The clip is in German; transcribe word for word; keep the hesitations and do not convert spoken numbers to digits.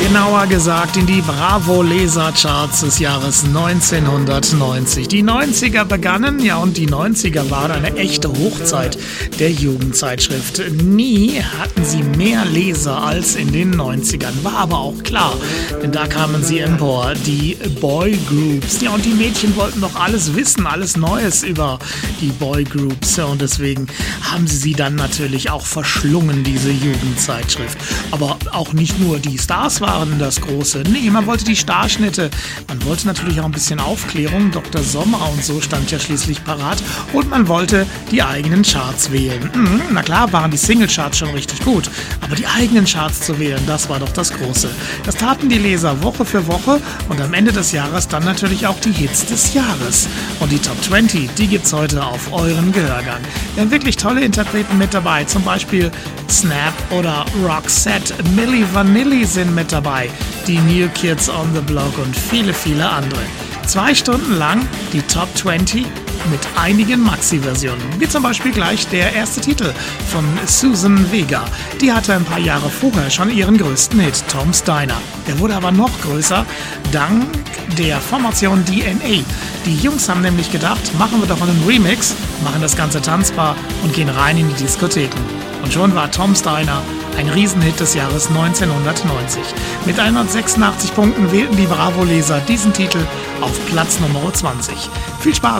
Genauer gesagt in die Bravo-Leser-Charts des Jahres neunzehnhundertneunzig. Die neunziger begannen, ja, und die neunziger waren eine echte Hochzeit der Jugendzeitschrift. Nie hatten sie mehr Leser als in den neunzigern. War aber auch klar, denn da kamen sie empor, die Boygroups. Ja, und die Mädchen wollten doch alles wissen, alles Neues über die Boygroups. Und deswegen haben sie sie dann natürlich auch verschlungen, diese Jugendzeitschrift. Aber auch nicht nur die Stars waren das Große. Nee, man wollte die Starschnitte. Man wollte natürlich auch ein bisschen Aufklärung. Doktor Sommer und so stand ja schließlich parat. Und man wollte die eigenen Charts wählen. Mhm, na klar, waren die Single-Charts schon richtig gut. Aber die eigenen Charts zu wählen, das war doch das Große. Das taten die Leser Woche für Woche und am Ende des Jahres dann natürlich auch die Hits des Jahres. Und die Top zwanzig, die gibt's heute auf euren Gehörgang. Wir haben wirklich tolle Interpreten mit dabei. Zum Beispiel Snap oder Roxette. Milli Vanilli sind mit dabei. Die New Kids on the Block und viele, viele andere. Zwei Stunden lang die Top zwanzig mit einigen Maxi-Versionen. Wie zum Beispiel gleich der erste Titel von Susan Vega. Die hatte ein paar Jahre vorher schon ihren größten Hit, Tom's Diner. Der wurde aber noch größer dank der Formation D N A. Die Jungs haben nämlich gedacht, machen wir doch einen Remix, machen das Ganze tanzbar und gehen rein in die Diskotheken. Und schon war Tom's Diner ein Riesenhit des Jahres neunzehnhundertneunzig. Mit hundertsechsundachtzig Punkten wählten die Bravo-Leser diesen Titel auf Platz Nummer zwanzig. Viel Spaß!